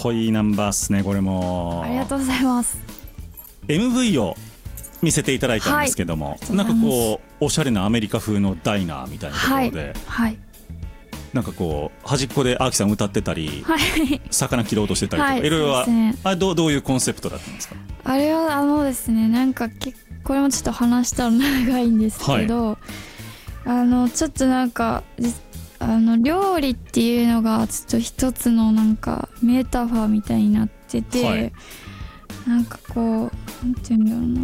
こいいナンバーっすね。これもありがとうございます。 MV を見せていただいたんですけども、なんかこうおしゃれなアメリカ風のダイナーみたいなところで、なんかこう端っこでアーキさん歌ってたり、魚切ろうとしてたりとか、いろいろどういうコンセプトだったんですか？ あれはですね、なんかこれもちょっと話したら長いんですけど、ちょっとなんか料理っていうのがちょっと一つのなんかメタファーみたいになってて、なんかこうなんていうんだろう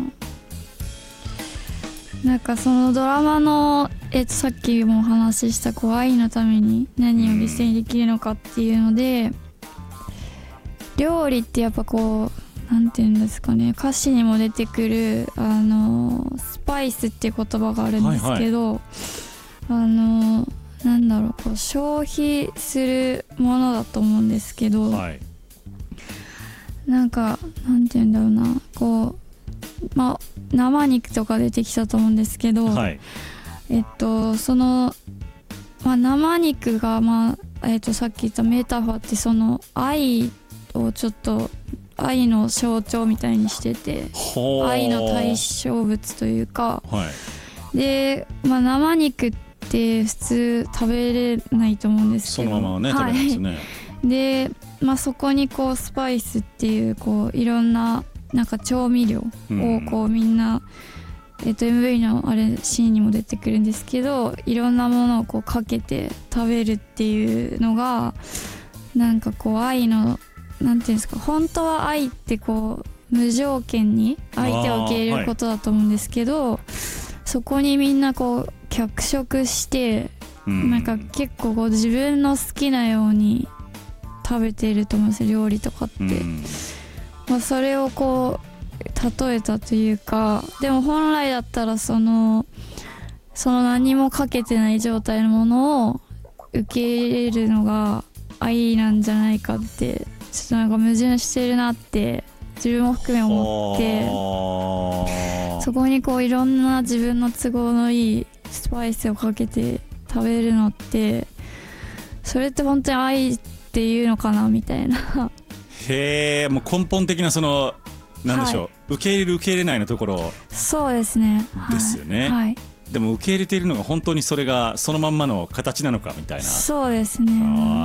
な、なんかそのドラマのさっきもお話ししたこう愛のために何を犠牲にできるのかっていうので、料理ってやっぱこうなんていうんですかね、歌詞にも出てくるスパイスっていう言葉があるんですけど、なんだろう、こう消費するものだと思うんですけど、なんかなんていうんだろうな、こう生肉とか出てきたと思うんですけど、その生肉がさっき言ったメタファーってその愛をちょっと愛の象徴みたいにしてて、愛の対象物というか、で、生肉って普通食べれないと思うんですけど、 そのままね、食べないですね。 で、そこにこうスパイスっていうこういろんななんか調味料をこうみんな、MV のシーンにも出てくるんですけど、いろんなものをこうかけて食べるっていうのがなんかこう愛のなんていうんですか、本当は愛ってこう無条件に相手を受け入れることだと思うんですけど、そこにみんなこう脚色して、なんか結構こう自分の好きなように食べていると思うんですよ、料理とかって。それをこう例えたというか、でも本来だったらその何もかけてない状態のものを受け入れるのが愛なんじゃないかって、ちょっとなんか矛盾してるなって自分も含め思って、そこにこういろんな自分の都合のいいスパイスをかけて食べるのって、それって本当に愛っていうのかなみたいな。 へえ、もう根本的なそのなんでしょう、受け入れる受け入れないのところ。 そうですね。 ですよね。でも受け入れているのが本当にそれがそのまんまの形なのかみたいな。 そうですね。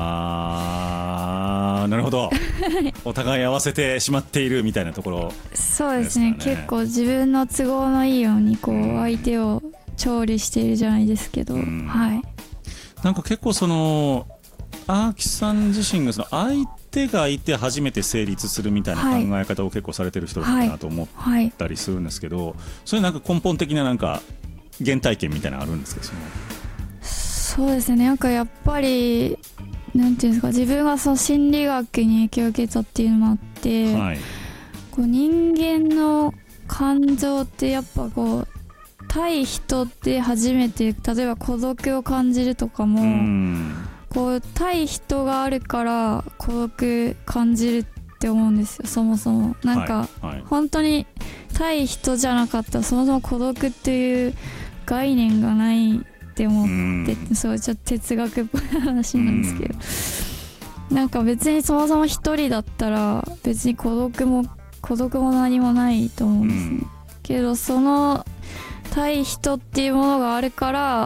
なるほど。お互い合わせてしまっているみたいなところ、 そうですね。結構自分の都合のいいようにこう相手を調理しているじゃないですけど、なんか結構そのアーキさん自身がその相手がいて初めて成立するみたいな考え方を結構されてる人だなと思ったりするんですけど、それなんか根本的ななんか原体験みたいなのあるんですか？ そうですね。なんかやっぱりなんていうんですか、自分がその心理学に影響を受けたっていうのもあって、こう人間の感情ってやっぱこう対人って初めて、例えば孤独を感じるとかも、こう対人があるから孤独感じるって思うんですよ、そもそも。なんか本当に対人じゃなかったらそもそも孤独っていう概念がないって思ってて、そうちょっと哲学っぽい話なんですけど、なんか別にそもそも一人だったら別に孤独も何もないと思うんですね。けどその対人っていうものがあるから、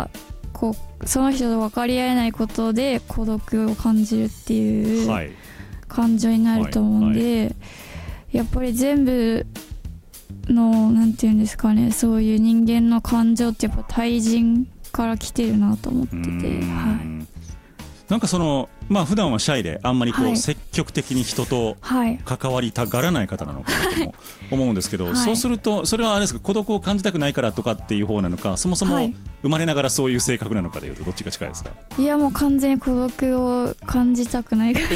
こうその人と分かり合えないことで孤独を感じるっていう感情になると思うんで、やっぱり全部のなんていうんですかね、そういう人間の感情ってやっぱ対人から来てるなと思ってて、 なんかその普段はシャイであんまりこう積極的に人と関わりたがらない方なのかなとも思うんですけど、そうするとそれはあれですか、孤独を感じたくないからとかっていう方なのか、そもそも生まれながらそういう性格なのかでいうとどっちが近いですか？ いやもう完全に孤独を感じたくないから。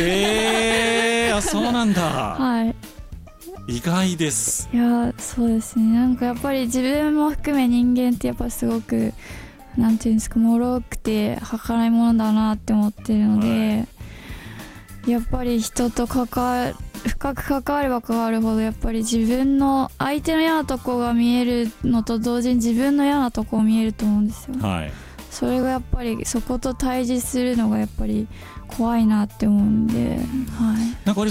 あ、そうなんだ。意外です。 いやそうですね。なんかやっぱり自分も含め人間ってやっぱすごくなんていうんですか、脆くて儚いものだなって思ってるので、やっぱり人と深く関われば関わるほどやっぱり自分の相手の嫌なとこが見えるのと同時に自分の嫌なとこも見えると思うんですよ。それがやっぱりそこと対峙するのがやっぱり怖いなって思うんで、なんか